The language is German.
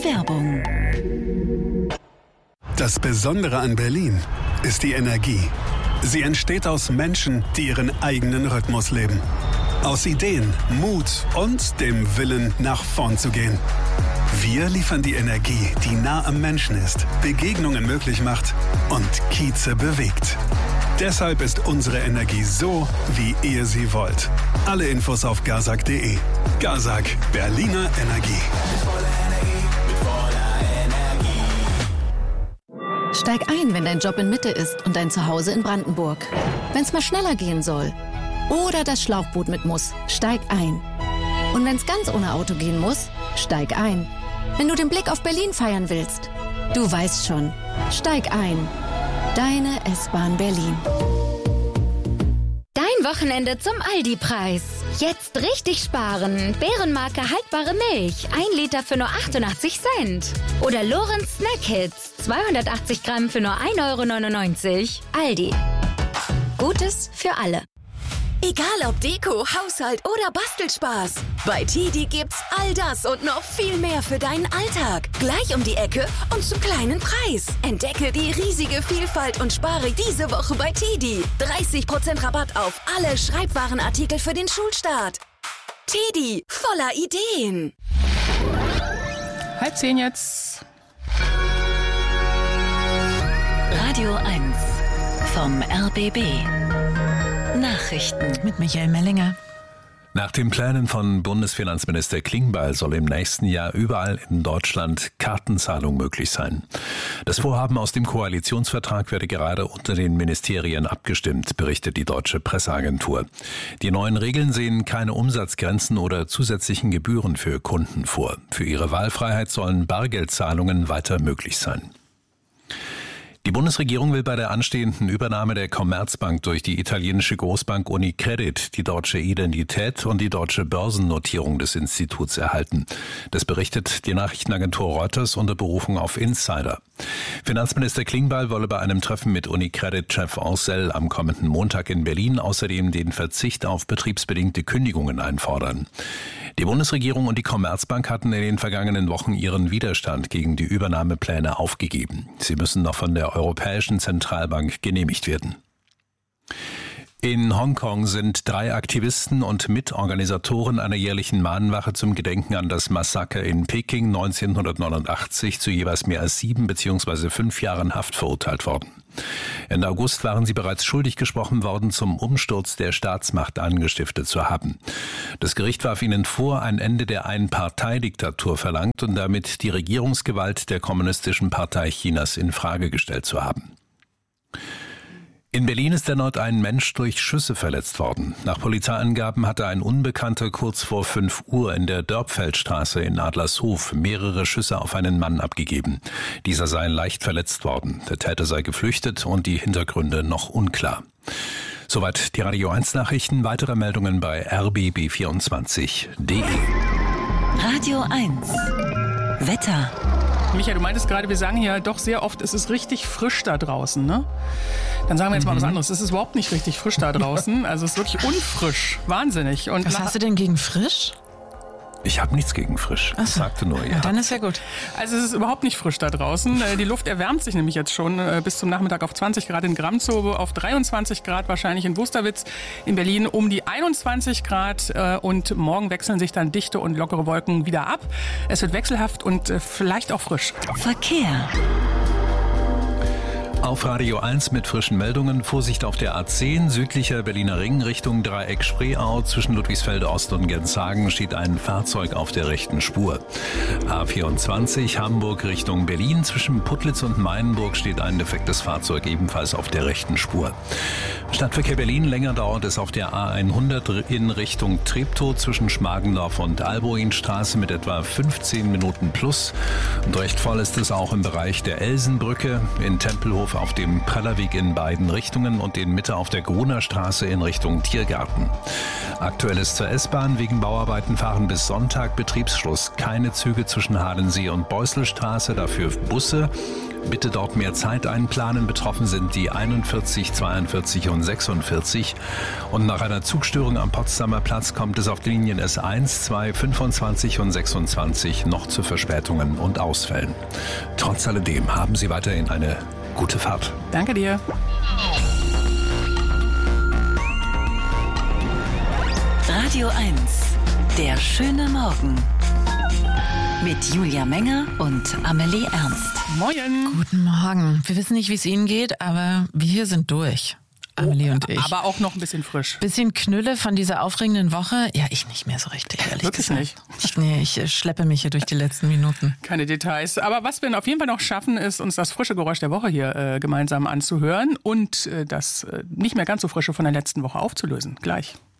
Werbung. Das Besondere an Berlin ist die Energie. Sie entsteht aus Menschen, die ihren eigenen Rhythmus leben. Aus Ideen, Mut und dem Willen, nach vorn zu gehen. Wir liefern die Energie, die nah am Menschen ist, Begegnungen möglich macht und Kieze bewegt. Deshalb ist unsere Energie so, wie ihr sie wollt. Alle Infos auf gazak.de. Gazak, Berliner Energie. Steig ein, wenn dein Job in Mitte ist und dein Zuhause in Brandenburg. Wenn es mal schneller gehen soll oder das Schlauchboot mit muss, steig ein. Und wenn es ganz ohne Auto gehen muss, steig ein. Wenn du den Blick auf Berlin feiern willst, du weißt schon, steig ein. Deine S-Bahn Berlin. Dein Wochenende zum Aldi-Preis. Jetzt richtig sparen. Bärenmarke haltbare Milch. 1 Liter für nur 88 Cent. Oder Lorenz Snack Hits. 280 Gramm für nur 1,99 €. Aldi. Gutes für alle. Egal ob Deko, Haushalt oder Bastelspaß. Bei TiDi gibt's all das und noch viel mehr für deinen Alltag. Gleich um die Ecke und zum kleinen Preis. Entdecke die riesige Vielfalt und spare diese Woche bei TiDi. 30% Rabatt auf alle Schreibwarenartikel für den Schulstart. TiDi, voller Ideen. 9:30 jetzt. Radio 1 vom RBB. Nachrichten mit Michael Mellinger. Nach den Plänen von Bundesfinanzminister Klingbeil soll im nächsten Jahr überall in Deutschland Kartenzahlung möglich sein. Das Vorhaben aus dem Koalitionsvertrag werde gerade unter den Ministerien abgestimmt, berichtet die Deutsche Presseagentur. Die neuen Regeln sehen keine Umsatzgrenzen oder zusätzlichen Gebühren für Kunden vor. Für ihre Wahlfreiheit sollen Bargeldzahlungen weiter möglich sein. Die Bundesregierung will bei der anstehenden Übernahme der Commerzbank durch die italienische Großbank Unicredit die deutsche Identität und die deutsche Börsennotierung des Instituts erhalten. Das berichtet die Nachrichtenagentur Reuters unter Berufung auf Insider. Finanzminister Klingbeil wolle bei einem Treffen mit Unicredit-Chef Ancel am kommenden Montag in Berlin außerdem den Verzicht auf betriebsbedingte Kündigungen einfordern. Die Bundesregierung und die Commerzbank hatten in den vergangenen Wochen ihren Widerstand gegen die Übernahmepläne aufgegeben. Sie müssen noch von der Europäischen Zentralbank genehmigt werden. In Hongkong sind 3 Aktivisten und Mitorganisatoren einer jährlichen Mahnwache zum Gedenken an das Massaker in Peking 1989 zu jeweils mehr als 7 bzw. 5 Jahren Haft verurteilt worden. Ende August waren sie bereits schuldig gesprochen worden, zum Umsturz der Staatsmacht angestiftet zu haben. Das Gericht warf ihnen vor, ein Ende der Einparteidiktatur verlangt und damit die Regierungsgewalt der Kommunistischen Partei Chinas in Frage gestellt zu haben. In Berlin ist erneut ein Mensch durch Schüsse verletzt worden. Nach Polizeiangaben hatte ein Unbekannter kurz vor 5 Uhr in der Dörpfeldstraße in Adlershof mehrere Schüsse auf einen Mann abgegeben. Dieser sei leicht verletzt worden. Der Täter sei geflüchtet und die Hintergründe noch unklar. Soweit die Radio 1 Nachrichten. Weitere Meldungen bei rbb24.de. Radio 1 Wetter. Michael, du meintest gerade, wir sagen hier doch sehr oft, es ist richtig frisch da draußen, ne? Dann sagen wir jetzt mal was anderes. Es ist überhaupt nicht richtig frisch da draußen. Also es ist wirklich unfrisch. Wahnsinnig. Und was hast du denn gegen frisch? Ich habe nichts gegen frisch. Ich sagte nur, ja. Dann ist ja gut. Also es ist überhaupt nicht frisch da draußen. Die Luft erwärmt sich nämlich jetzt schon bis zum Nachmittag auf 20 Grad in Gramzow, auf 23 Grad wahrscheinlich in Wusterwitz, in Berlin um die 21 Grad und morgen wechseln sich dann dichte und lockere Wolken wieder ab. Es wird wechselhaft und vielleicht auch frisch. Verkehr. Auf Radio 1 mit frischen Meldungen. Vorsicht auf der A10, südlicher Berliner Ring Richtung Dreieck Spreeau. Zwischen Ludwigsfelde Ost und Genshagen steht ein Fahrzeug auf der rechten Spur. A24 Hamburg Richtung Berlin. Zwischen Putlitz und Meilenburg steht ein defektes Fahrzeug ebenfalls auf der rechten Spur. Stadtverkehr Berlin, länger dauert es auf der A100 in Richtung Treptow zwischen Schmargendorf und Alboinstraße mit etwa 15 Minuten plus. Und recht voll ist es auch im Bereich der Elsenbrücke in Tempelhof Verlauf auf dem Prellerweg in beiden Richtungen und in Mitte auf der Gruner Straße in Richtung Tiergarten. Aktuelles zur S-Bahn. Wegen Bauarbeiten fahren bis Sonntag Betriebsschluss keine Züge zwischen Halensee und Beusselstraße, dafür Busse. Bitte dort mehr Zeit einplanen. Betroffen sind die 41, 42 und 46. Und nach einer Zugstörung am Potsdamer Platz kommt es auf den Linien S1, 2, 25 und 26 noch zu Verspätungen und Ausfällen. Trotz alledem haben Sie weiterhin eine gute Fahrt. Danke dir. Radio 1, der schöne Morgen. Mit Julia Menger und Amelie Ernst. Moin. Guten Morgen. Wir wissen nicht, wie es Ihnen geht, aber wir sind durch. Amelie und ich. Aber auch noch ein bisschen frisch. Bisschen Knülle von dieser aufregenden Woche. Ja, ich nicht mehr so richtig, ehrlich Wirklich gesagt. nicht? Ich schleppe mich hier durch die letzten Minuten. Keine Details. Aber was wir auf jeden Fall noch schaffen, ist, uns das frische Geräusch der Woche hier gemeinsam anzuhören und das nicht mehr ganz so frische von der letzten Woche aufzulösen. Gleich.